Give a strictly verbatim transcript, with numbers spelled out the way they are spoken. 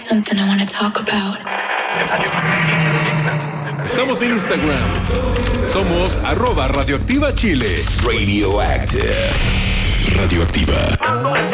something I want to talk about. Estamos en Instagram. Somos arroba Radioactiva Chile. Radioactive. Radioactiva.